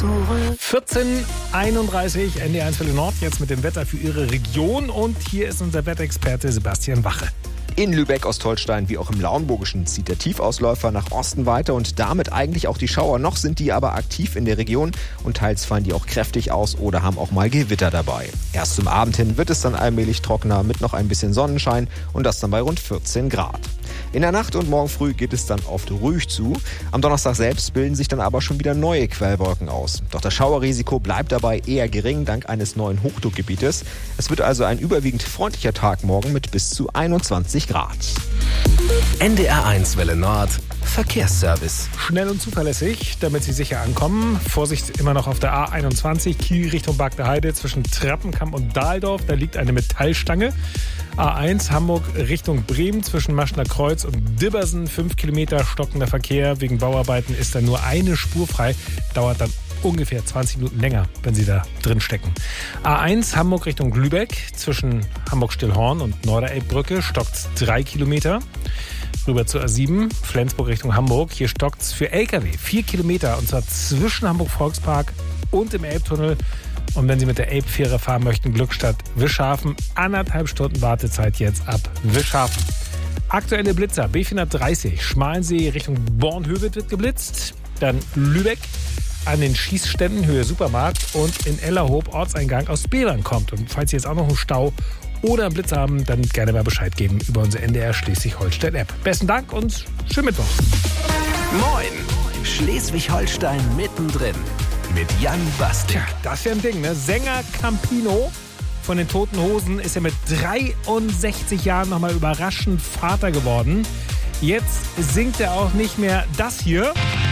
zurück. 14:31 NDR1 Welle Nord, jetzt mit dem Wetter für Ihre Region. Und hier ist unser Wetterexperte Sebastian Wache. In Lübeck-Ostholstein wie auch im Lauenburgischen zieht der Tiefausläufer nach Osten weiter und damit eigentlich auch die Schauer. Noch sind die aber aktiv in der Region und teils fallen die auch kräftig aus oder haben auch mal Gewitter dabei. Erst zum Abend hin wird es dann allmählich trockener mit noch ein bisschen Sonnenschein und das dann bei rund 14 Grad. In der Nacht und morgen früh geht es dann oft ruhig zu. Am Donnerstag selbst bilden sich dann aber schon wieder neue Quellwolken aus. Doch das Schauerrisiko bleibt dabei eher gering dank eines neuen Hochdruckgebietes. Es wird also ein überwiegend freundlicher Tag morgen mit bis zu 21 Grad. NDR1 Welle Nord, Verkehrsservice. Schnell und zuverlässig, damit Sie sicher ankommen. Vorsicht immer noch auf der A21, Kiel Richtung Bagdeheide zwischen Trappenkamp und Dahldorf. Da liegt eine Metallstange. A1 Hamburg Richtung Bremen zwischen Maschner Kreuz und Dibbersen. 5 Kilometer stockender Verkehr. Wegen Bauarbeiten ist dann nur eine Spur frei. Dauert dann ungefähr 20 Minuten länger, wenn Sie da drin stecken. A1 Hamburg Richtung Lübeck zwischen Hamburg-Stillhorn und Norderelbbrücke stockt 3 Kilometer. Rüber zur A7, Flensburg Richtung Hamburg. Hier stockt es für LKW 4 Kilometer und zwar zwischen Hamburg-Volkspark und im Elbtunnel. Und wenn Sie mit der Elbfähre fahren möchten, Glückstadt Wischhafen, 1,5 Stunden Wartezeit jetzt ab Wischhafen. Aktuelle Blitzer, B430, Schmalensee Richtung Bornhöved wird geblitzt. Dann Lübeck an den Schießständen Höhe Supermarkt und in Ellerhoop Ortseingang aus Bevern kommt. Und falls Sie jetzt auch noch einen Stau oder einen Blitz haben, dann gerne mal Bescheid geben über unsere NDR Schleswig-Holstein-App. Besten Dank und schönen Mittwoch. Moin, Schleswig-Holstein mittendrin mit Jan Bastik. Tja, das wäre ein Ding, ne? Sänger Campino von den Toten Hosen ist ja mit 63 Jahren nochmal überraschend Vater geworden. Jetzt singt er auch nicht mehr das hier.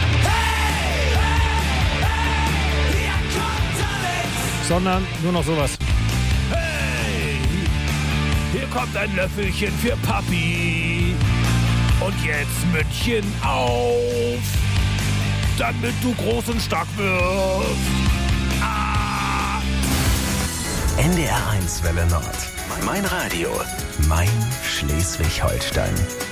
Sondern nur noch sowas. Hey, hier kommt ein Löffelchen für Papi. Und jetzt Mündchen auf, damit du groß und stark wirst. Ah. NDR1 Welle Nord. Mein Radio, mein Schleswig-Holstein.